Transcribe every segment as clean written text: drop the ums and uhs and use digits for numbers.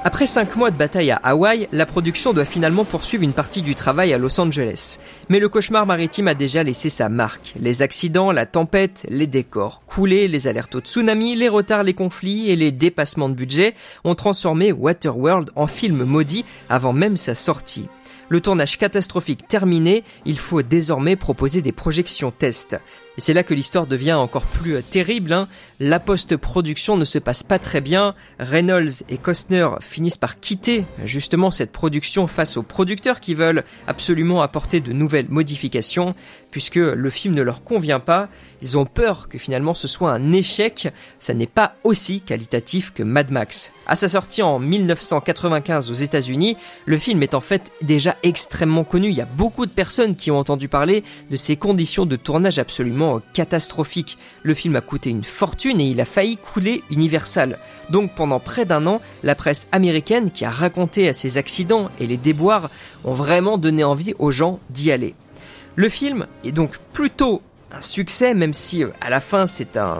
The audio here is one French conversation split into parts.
Après 5 mois de bataille à Hawaï, la production doit finalement poursuivre une partie du travail à Los Angeles. Mais le cauchemar maritime a déjà laissé sa marque. Les accidents, la tempête, les décors coulés, les alertes au tsunami, les retards, les conflits et les dépassements de budget ont transformé Waterworld en film maudit avant même sa sortie. Le tournage catastrophique terminé, il faut désormais proposer des projections tests. Et c'est là que l'histoire devient encore plus terrible. La post-production ne se passe pas très bien. Reynolds et Costner finissent par quitter justement cette production face aux producteurs qui veulent absolument apporter de nouvelles modifications puisque le film ne leur convient pas. Ils ont peur que finalement ce soit un échec. Ça n'est pas aussi qualitatif que Mad Max. À sa sortie en 1995 aux États-Unis, le film est en fait déjà extrêmement connu. Il y a beaucoup de personnes qui ont entendu parler de ces conditions de tournage absolument catastrophique. Le film a coûté une fortune et il a failli couler Universal. Donc pendant près d'un an, la presse américaine qui a raconté ces accidents et les déboires ont vraiment donné envie aux gens d'y aller. Le film est donc plutôt un succès, même si à la fin c'est un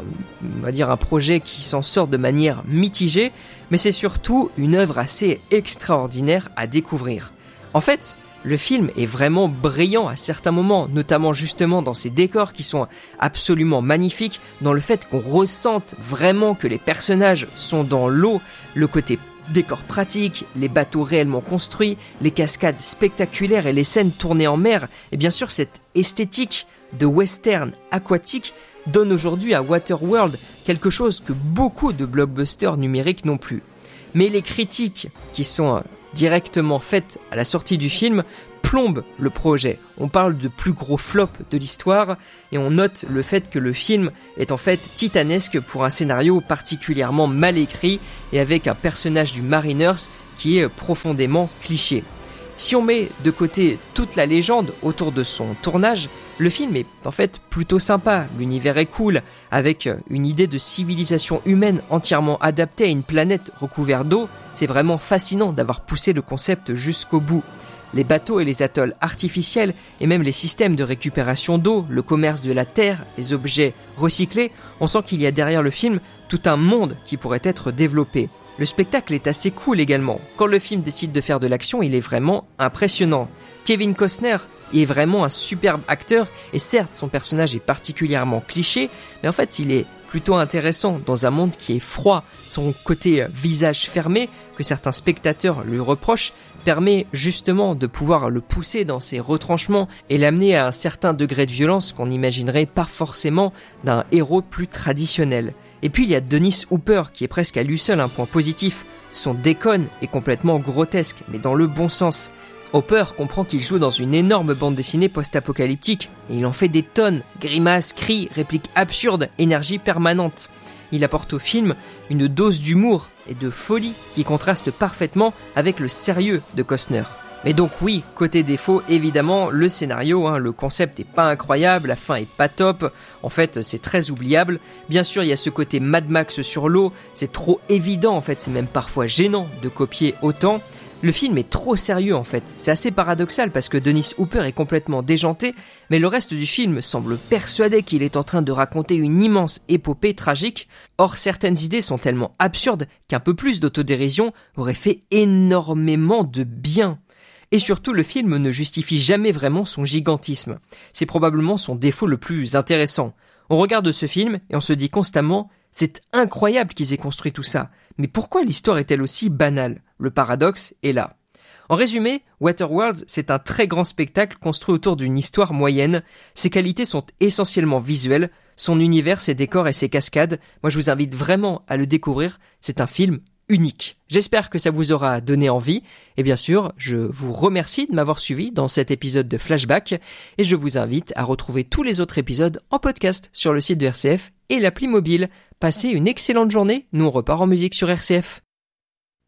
projet qui s'en sort de manière mitigée, mais c'est surtout une œuvre assez extraordinaire à découvrir. En fait, le film est vraiment brillant à certains moments, notamment justement dans ses décors qui sont absolument magnifiques, dans le fait qu'on ressente vraiment que les personnages sont dans l'eau, le côté décor pratique, les bateaux réellement construits, les cascades spectaculaires et les scènes tournées en mer, et bien sûr cette esthétique de western aquatique donne aujourd'hui à Waterworld quelque chose que beaucoup de blockbusters numériques n'ont plus. Mais les critiques qui sont directement faites à la sortie du film plombent le projet. On parle de plus gros flop de l'histoire et on note le fait que le film est en fait titanesque pour un scénario particulièrement mal écrit et avec un personnage du Mariners qui est profondément cliché. Si on met de côté toute la légende autour de son tournage, le film est en fait plutôt sympa, l'univers est cool, avec une idée de civilisation humaine entièrement adaptée à une planète recouverte d'eau, c'est vraiment fascinant d'avoir poussé le concept jusqu'au bout. Les bateaux et les atolls artificiels, et même les systèmes de récupération d'eau, le commerce de la terre, les objets recyclés, on sent qu'il y a derrière le film tout un monde qui pourrait être développé. Le spectacle est assez cool également. Quand le film décide de faire de l'action, il est vraiment impressionnant. Kevin Costner est vraiment un superbe acteur, et certes son personnage est particulièrement cliché, mais en fait il est plutôt intéressant dans un monde qui est froid. Son côté visage fermé, que certains spectateurs lui reprochent, permet justement de pouvoir le pousser dans ses retranchements et l'amener à un certain degré de violence qu'on n'imaginerait pas forcément d'un héros plus traditionnel. Et puis il y a Dennis Hopper qui est presque à lui seul un point positif. Son déconne est complètement grotesque, mais dans le bon sens. Hopper comprend qu'il joue dans une énorme bande dessinée post-apocalyptique, et il en fait des tonnes, grimaces, cris, répliques absurdes, énergie permanente. Il apporte au film une dose d'humour et de folie qui contraste parfaitement avec le sérieux de Costner. Mais donc oui, côté défaut, évidemment, le scénario, le concept est pas incroyable, la fin est pas top, en fait c'est très oubliable. Bien sûr, il y a ce côté Mad Max sur l'eau, c'est trop évident en fait, c'est même parfois gênant de copier autant. Le film est trop sérieux en fait, c'est assez paradoxal parce que Dennis Hopper est complètement déjanté, mais le reste du film semble persuadé qu'il est en train de raconter une immense épopée tragique. Or certaines idées sont tellement absurdes qu'un peu plus d'autodérision aurait fait énormément de bien. Et surtout, le film ne justifie jamais vraiment son gigantisme. C'est probablement son défaut le plus intéressant. On regarde ce film et on se dit constamment « c'est incroyable qu'ils aient construit tout ça, mais pourquoi l'histoire est-elle aussi banale ?» Le paradoxe est là. En résumé, Waterworld, c'est un très grand spectacle construit autour d'une histoire moyenne. Ses qualités sont essentiellement visuelles, son univers, ses décors et ses cascades. Moi, je vous invite vraiment à le découvrir. C'est un film unique. J'espère que ça vous aura donné envie. Et bien sûr, je vous remercie de m'avoir suivi dans cet épisode de Flashback. Et je vous invite à retrouver tous les autres épisodes en podcast sur le site de RCF et l'appli mobile. Passez une excellente journée. Nous, on repart en musique sur RCF.